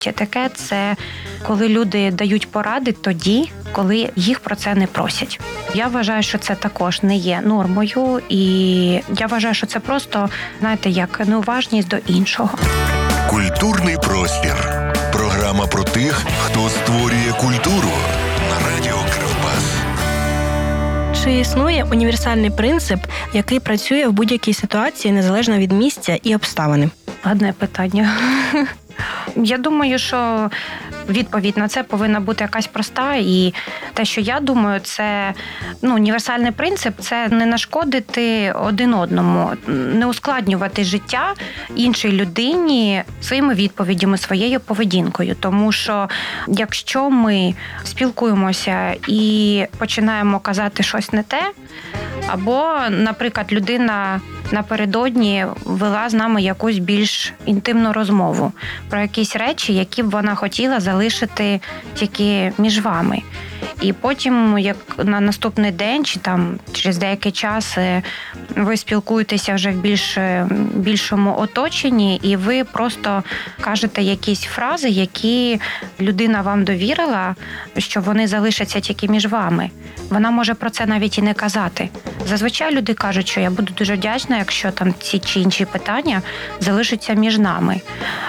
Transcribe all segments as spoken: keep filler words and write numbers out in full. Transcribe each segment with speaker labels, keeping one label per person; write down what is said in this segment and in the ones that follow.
Speaker 1: Етикет – це коли люди дають поради тоді, коли їх про це не просять. Я вважаю, що це також не є нормою, і я вважаю, що це просто, знаєте, як неуважність до іншого.
Speaker 2: Культурний простір. Програма про тих, хто створює культуру на радіо Кривбас.
Speaker 3: Чи існує універсальний принцип, який працює в будь-якій ситуації, незалежно від місця і обставини?
Speaker 1: Одне питання. Я думаю, що відповідь на це повинна бути якась проста. І те, що я думаю, це ну, універсальний принцип – це не нашкодити один одному, не ускладнювати життя іншій людині своїми відповідями, своєю поведінкою. Тому що якщо ми спілкуємося і починаємо казати щось не те, або, наприклад, людина напередодні вела з нами якусь більш інтимну розмову про якісь речі, які б вона хотіла залишити тільки між вами. І потім, як на наступний день, чи там через деякий час ви спілкуєтеся вже в більш, більшому оточенні, і ви просто кажете якісь фрази, які людина вам довірила, що вони залишаться тільки між вами. Вона може про це навіть і не казати. Зазвичай люди кажуть, що я буду дуже вдячна, якщо там ці чи інші питання залишаться між нами.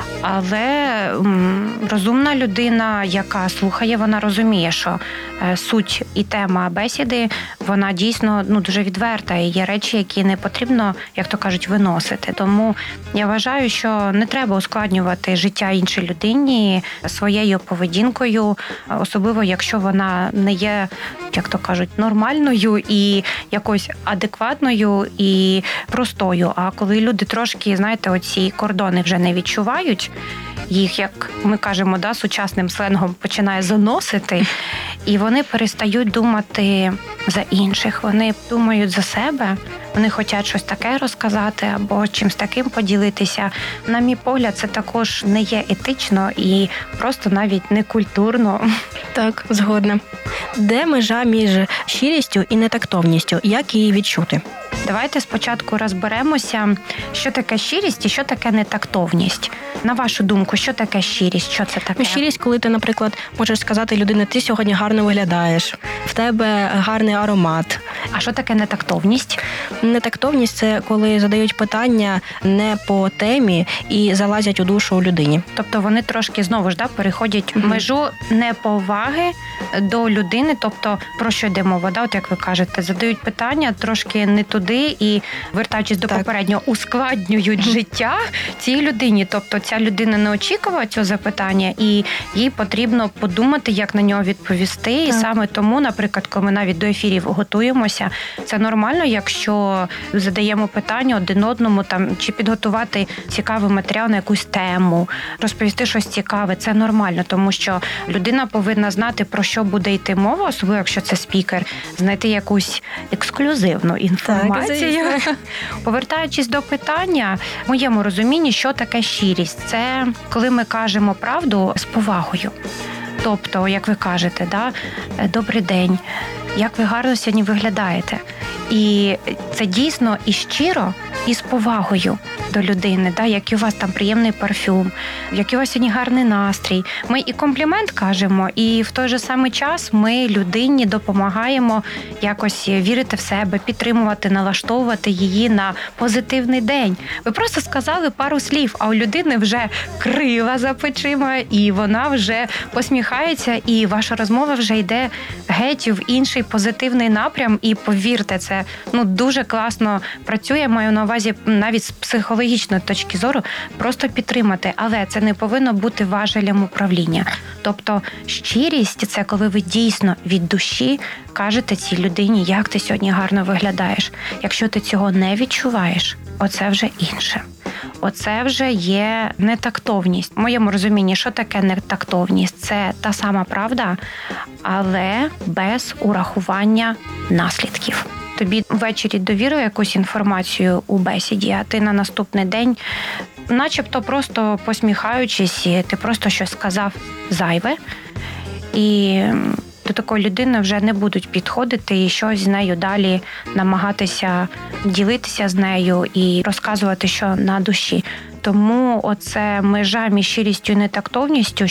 Speaker 1: Але м, розумна людина, яка слухає, вона розуміє, що е, суть і тема бесіди, вона дійсно ну, дуже відверта. І є речі, які не потрібно, як то кажуть, виносити. Тому я вважаю, що не треба ускладнювати життя іншій людині своєю поведінкою, особливо якщо вона не є, як то кажуть, нормальною і якось адекватною і простою. А коли люди трошки, знаєте, оці кордони вже не відчувають, їх, як ми кажемо, да, сучасним сленгом починає заносити, і вони перестають думати за інших, вони думають за себе, вони хочуть щось таке розказати або чимось таким поділитися. На мій погляд, це також не є етично і просто навіть не культурно.
Speaker 3: Так, згодна. Де межа між щирістю і нетактовністю? Як її відчути?
Speaker 1: Давайте спочатку розберемося, що таке щирість і що таке нетактовність. На вашу думку, що таке щирість? Що це таке?
Speaker 3: Щирість, коли ти, наприклад, можеш сказати людині, ти сьогодні гарно виглядаєш, в тебе гарний аромат.
Speaker 1: А що таке нетактовність?
Speaker 3: Нетактовність – це коли задають питання не по темі і залазять у душу людині.
Speaker 1: Тобто вони трошки, знову ж, да, переходять mm-hmm. межу неповаги до людини, тобто про що йде мова, да? От як ви кажете, задають питання трошки не туди і, вертаючись до так. попереднього, ускладнюють mm-hmm. життя цій людині. Тобто ця людина не очікувала цього запитання і їй потрібно подумати, як на нього відповісти. Так. І саме тому, наприклад, коли ми навіть до ефірів готуємося, це нормально, якщо задаємо питання один одному, там, чи підготувати цікавий матеріал на якусь тему, розповісти щось цікаве, це нормально, тому що людина повинна знати, про що буде йти мова, особливо, якщо це спікер, знайти якусь ексклюзивну інформацію. Так, повертаючись до питання, в моєму розумінні, що таке щирість? Це коли ми кажемо правду з повагою. Тобто, як ви кажете, да, добрий день, як ви гарно сьогодні виглядаєте. І це дійсно і щиро, і з повагою до людини, да, який у вас там приємний парфюм, який у вас сьогодні гарний настрій. Ми і комплімент кажемо, і в той же самий час ми людині допомагаємо якось вірити в себе, підтримувати, налаштовувати її на позитивний день. Ви просто сказали пару слів, а у людини вже крила за плечима, і вона вже посміхається, і ваша розмова вже йде геть в інший позитивний напрям, і повірте, це ну, дуже класно працює, маю на увазі навіть з психологічної точки зору, просто підтримати, але це не повинно бути важелем управління. Тобто щирість – це коли ви дійсно від душі кажете цій людині, як ти сьогодні гарно виглядаєш. Якщо ти цього не відчуваєш, оце вже інше. Оце вже є нетактовність. В моєму розумінні, що таке нетактовність? Це та сама правда, але без урахування наслідків. Тобі ввечері довірили якусь інформацію у бесіді, а ти на наступний день, начебто просто посміхаючись, ти просто щось сказав зайве, і до такої людини вже не будуть підходити і щось з нею далі намагатися ділитися з нею і розказувати, що на душі. тому оце межа між щирістю і нетактовністю,